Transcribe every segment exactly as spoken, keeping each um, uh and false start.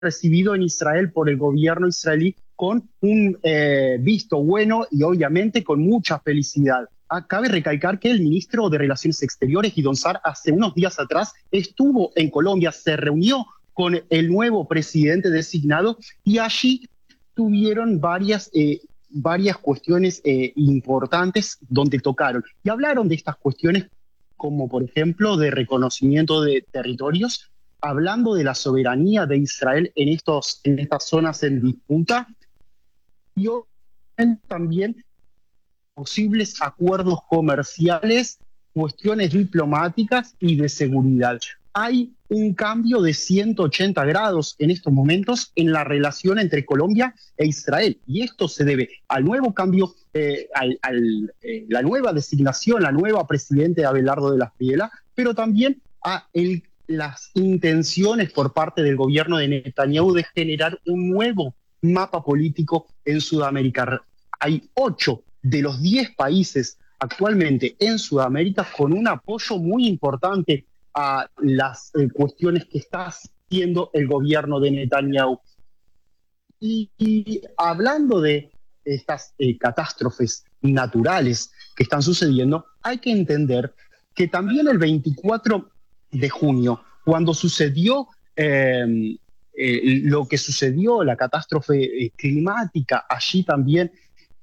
recibido en Israel por el gobierno israelí con un eh, visto bueno y obviamente con mucha felicidad. Ah, cabe recalcar que el ministro de Relaciones Exteriores, Guidón Sar, hace unos días atrás estuvo en Colombia, se reunió con el nuevo presidente designado y allí tuvieron varias, eh, varias cuestiones eh, importantes donde tocaron. Y hablaron de estas cuestiones como, por ejemplo, de reconocimiento de territorios, hablando de la soberanía de Israel en, estos, en estas zonas en disputa y también posibles acuerdos comerciales, cuestiones diplomáticas y de seguridad. Hay un cambio de ciento ochenta grados en estos momentos en la relación entre Colombia e Israel. Y esto se debe al nuevo cambio, eh, al, al, eh, la nueva designación, la nueva presidenta Abelardo de la Espriella, pero también a el, las intenciones por parte del gobierno de Netanyahu de generar un nuevo mapa político en Sudamérica. Hay ocho de los diez países actualmente en Sudamérica con un apoyo muy importante a las eh, cuestiones que está haciendo el gobierno de Netanyahu. Y, y hablando de estas eh, catástrofes naturales que están sucediendo, hay que entender que también el veinticuatro de junio, cuando sucedió eh, eh, lo que sucedió, la catástrofe eh, climática, allí también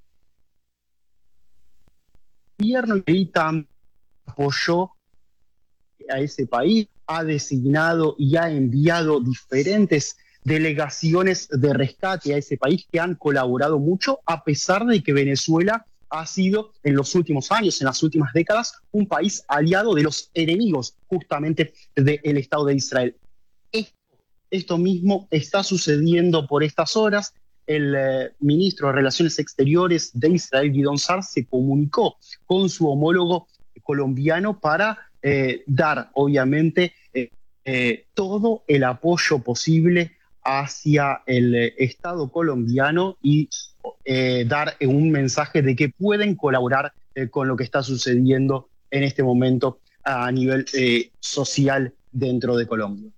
el gobierno también apoyó a ese país, ha designado y ha enviado diferentes delegaciones de rescate a ese país que han colaborado mucho, a pesar de que Venezuela ha sido en los últimos años, en las últimas décadas, un país aliado de los enemigos justamente del Estado de Israel. Esto, esto mismo está sucediendo por estas horas. El eh, ministro de Relaciones Exteriores de Israel, Guidón Sar, se comunicó con su homólogo colombiano para eh, dar, obviamente, eh, eh, todo el apoyo posible hacia el eh, Estado colombiano y eh, dar un mensaje de que pueden colaborar eh, con lo que está sucediendo en este momento a nivel eh, social dentro de Colombia.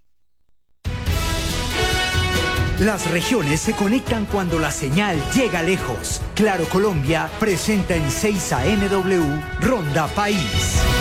Las regiones se conectan cuando la señal llega lejos. Claro Colombia presenta en seis A M W Ronda País.